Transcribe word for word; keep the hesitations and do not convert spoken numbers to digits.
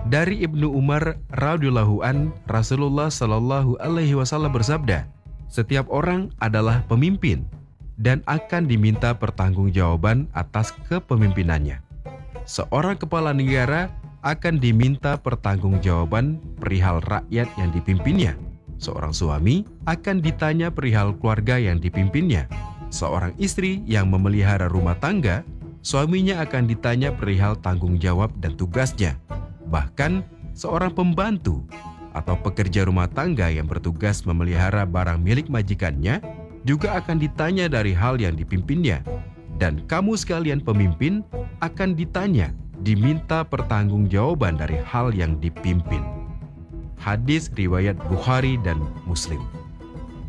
Dari Ibnu Umar radhiyallahu an, Rasulullah shallallahu alaihi wasallam bersabda, "Setiap orang adalah pemimpin dan akan diminta pertanggungjawaban atas kepemimpinannya. Seorang kepala negara akan diminta pertanggungjawaban perihal rakyat yang dipimpinnya. Seorang suami akan ditanya perihal keluarga yang dipimpinnya. Seorang istri yang memelihara rumah tangga, suaminya akan ditanya perihal tanggung jawab dan tugasnya. Bahkan seorang pembantu atau pekerja rumah tangga yang bertugas memelihara barang milik majikannya juga akan ditanya dari hal yang dipimpinnya. Dan kamu sekalian pemimpin akan ditanya, diminta pertanggungjawaban dari hal yang dipimpin." Hadis riwayat Bukhari dan Muslim.